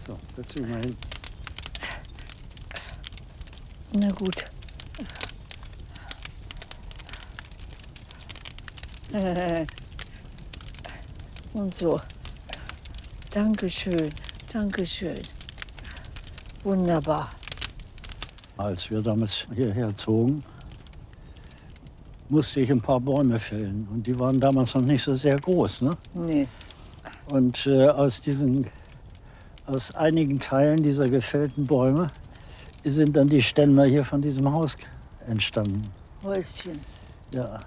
So, setz dich mal hin. Na gut. Und so. Dankeschön, Dankeschön. Wunderbar. Als wir damals hierher zogen, musste ich ein paar Bäume fällen. Und die waren damals noch nicht so sehr groß. Ne? Nee. Und aus einigen Teilen dieser gefällten Bäume sind dann die Ständer hier von diesem Haus entstanden. Häuschen. Ja.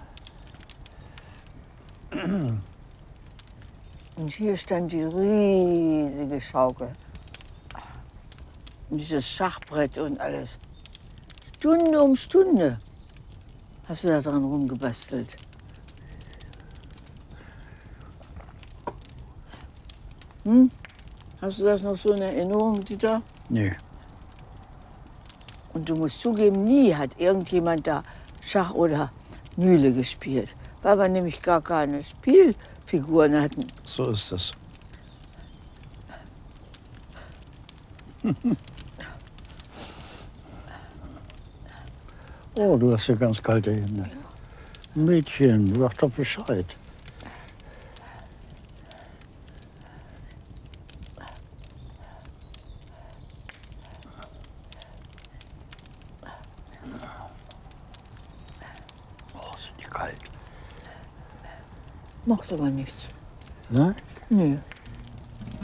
Und hier stand die riesige Schaukel. Und dieses Schachbrett und alles. Stunde um Stunde hast du da dran rumgebastelt. Hm? Hast du das noch so in Erinnerung, Dieter? Nee. Und du musst zugeben, nie hat irgendjemand da Schach oder Mühle gespielt. Weil wir nämlich gar keine Spielfiguren hatten. So ist das. Oh, du hast ja ganz kalte Hände. Mädchen, sag doch Bescheid. Oh, sind die kalt. Macht aber nichts. Ne? Nö.